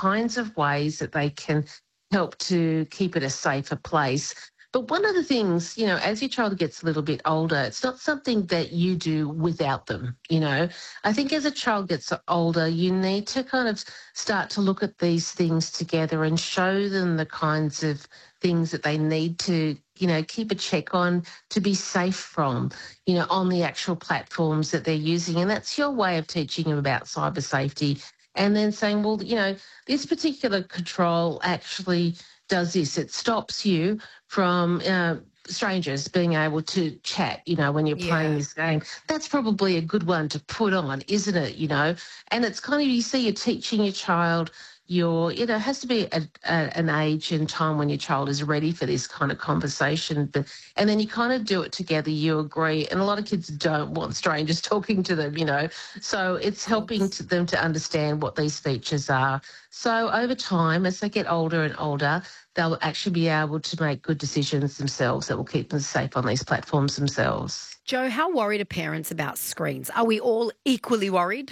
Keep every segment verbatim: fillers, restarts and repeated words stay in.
kinds of ways that they can help to keep it a safer place. But one of the things, you know, as your child gets a little bit older, it's not something that you do without them, you know. I think as a child gets older, you need to kind of start to look at these things together and show them the kinds of things that they need to, you know, keep a check on, to be safe from, you know, on the actual platforms that they're using. And that's your way of teaching them about cyber safety. And then saying, well, you know, this particular control actually does this. It stops you from uh, strangers being able to chat, you know, when you're playing Yeah. this game. That's probably a good one to put on, isn't it, you know? And it's kind of, you see, you're teaching your child your, you know, it has to be a, a, an age and time when your child is ready for this kind of conversation. But and then you kind of do it together, you agree. And a lot of kids don't want strangers talking to them, you know. So it's Of helping course. to them to understand what these features are. So over time, as they get older and older, they'll actually be able to make good decisions themselves that will keep them safe on these platforms themselves. Jo, how worried are parents about screens? Are we all equally worried?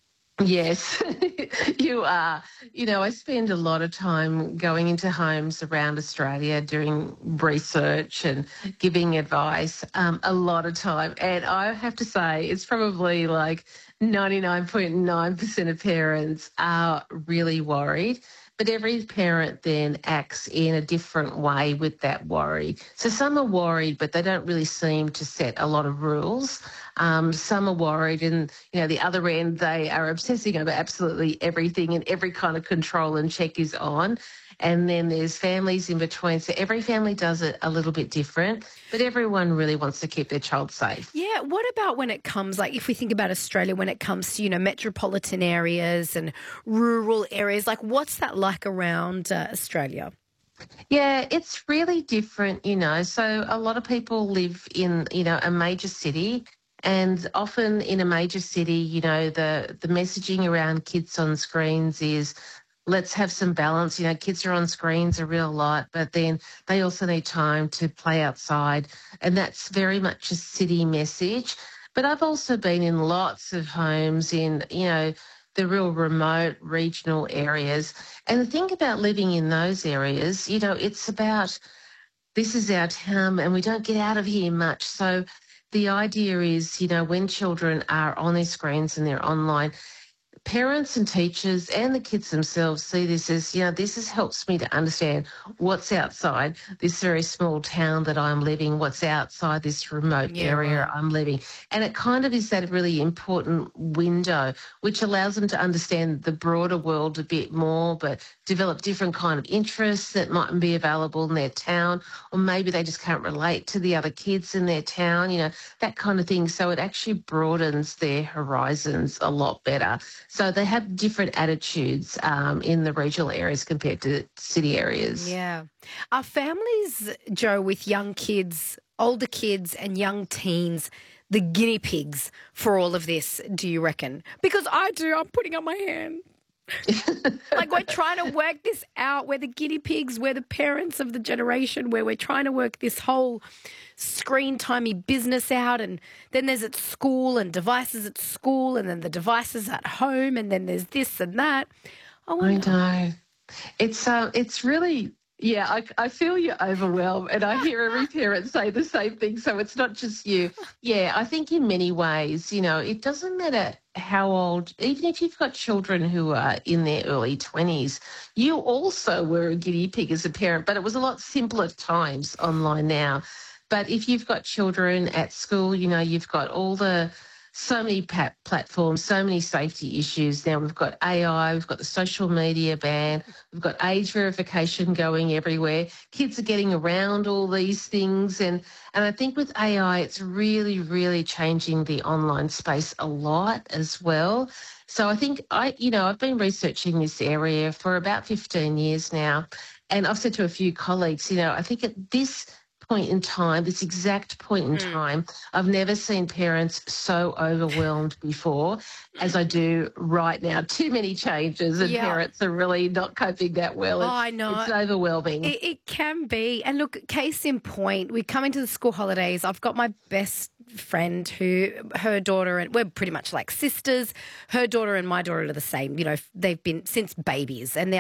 Yes, you are. You know, I spend a lot of time going into homes around Australia doing research and giving advice, um, a lot of time. And I have to say, it's probably like ninety-nine point nine percent of parents are really worried. But every parent then acts in a different way with that worry. So some are worried, but they don't really seem to set a lot of rules. Um, some are worried, and you know, the other end, they are obsessing over absolutely everything, and every kind of control and check is on. And then there's families in between. So every family does it a little bit different, but everyone really wants to keep their child safe. Yeah, what about when it comes, like if we think about Australia, when it comes to, you know, metropolitan areas and rural areas, like what's that like around uh, Australia? Yeah, it's really different, you know. So a lot of people live in, you know, a major city, and often in a major city, you know, the the messaging around kids on screens is let's have some balance. You know, kids are on screens a real lot, but then they also need time to play outside, and that's very much a city message. But I've also been in lots of homes in, you know, the real remote regional areas. And the thing about living in those areas, you know, it's about this is our town and we don't get out of here much. So the idea is, you know, when children are on their screens and they're online, parents and teachers and the kids themselves see this as, you know, this is, helps me to understand what's outside this very small town that I'm living, what's outside this remote Yeah, area right. I'm living. And it kind of is that really important window which allows them to understand the broader world a bit more, but develop different kind of interests that mightn't be available in their town, or maybe they just can't relate to the other kids in their town, you know, that kind of thing. So it actually broadens their horizons a lot better. So they have different attitudes um, in the regional areas compared to city areas. Yeah. Are families, Jo, with young kids, older kids and young teens, the guinea pigs for all of this, do you reckon? Because I do. I'm putting up my hand. Like we're trying to work this out. We're the guinea pigs. We're the parents of the generation where we're trying to work this whole screen timey business out. And then there's at school and devices at school and then the devices at home and then there's this and that. I I wonder. know. It's uh, it's really, yeah, I, I feel you're overwhelmed, and I hear every parent say the same thing, so it's not just you. Yeah, I think in many ways, you know, it doesn't matter how old, even if you've got children who are in their early twenties, you also were a guinea pig as a parent, but it was a lot simpler times online now. But if you've got children at school, you know, you've got all the so many pat- platforms, so many safety issues. Now we've got A I, we've got the social media ban, we've got age verification going everywhere. Kids are getting around all these things. And, and I think with A I, it's really, really changing the online space a lot as well. So I think I, you know, I've been researching this area for about fifteen years now. And I've said to a few colleagues, you know, I think at this point in time, this exact point in Mm. time, I've never seen parents so overwhelmed before as I do right now. Too many changes and Yeah. parents are really not coping that well. Oh, It, I know. it's overwhelming. It, it can be. And look, case in point, we come into the school holidays. I've got my best friend who, her daughter, and we're pretty much like sisters. Her daughter and my daughter are the same. You know, they've been since babies. And